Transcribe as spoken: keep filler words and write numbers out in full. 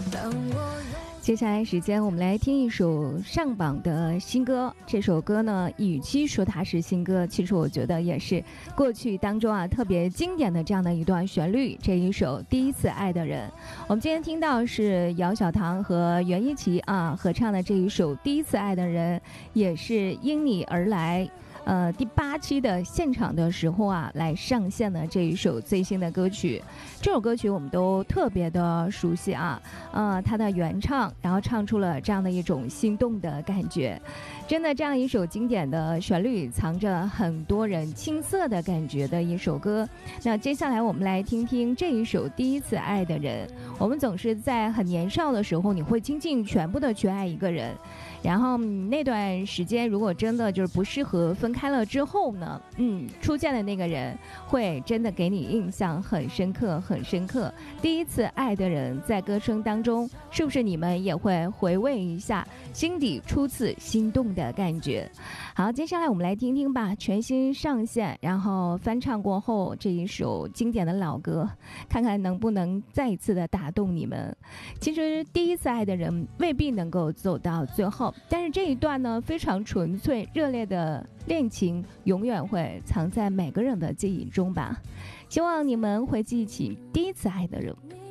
接下来时间我们来听一首上榜的新歌。这首歌呢，与其说它是新歌，其实我觉得也是过去当中啊特别经典的这样的一段旋律。这一首《第一次爱的人》，我们今天听到是姚小棠和袁一琦啊合唱的这一首《第一次爱的人》，也是因你而来。呃，第八期的现场的时候啊，来上线的这一首最新的歌曲。这首歌曲我们都特别的熟悉啊，呃，它的原唱，然后唱出了这样的一种心动的感觉。真的，这样一首经典的旋律，藏着很多人青涩的感觉的一首歌。那接下来我们来听听这一首《第一次爱的人》。我们总是在很年少的时候，你会倾尽全部的去爱一个人。然后那段时间如果真的就是不适合分开了之后呢，嗯，出现的那个人会真的给你印象很深刻很深刻。第一次爱的人在歌声当中，是不是你们也会回味一下心底初次心动的感觉？好，接下来我们来听听吧，全新上线然后翻唱过后这一首经典的老歌，看看能不能再一次的打动你们。其实第一次爱的人未必能够走到最后，但是这一段呢非常纯粹热烈的恋情永远会藏在每个人的记忆中吧。希望你们会记起第一次爱的人。